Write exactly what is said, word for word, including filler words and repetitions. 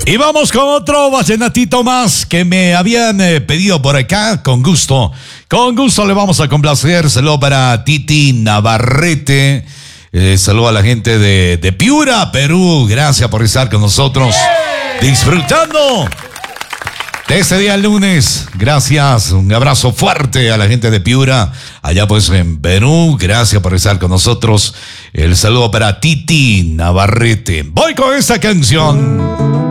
Y vamos con otro vallenatito más que me habían eh, pedido por acá. Con gusto, con gusto le vamos a complacer. Saludo para Titi Navarrete. Eh, saludo a la gente de, de Piura, Perú. Gracias por estar con nosotros. Disfrutando de este día lunes. Gracias, un abrazo fuerte a la gente de Piura, allá pues en Perú. Gracias por estar con nosotros. El saludo para Titi Navarrete. Voy con esta canción.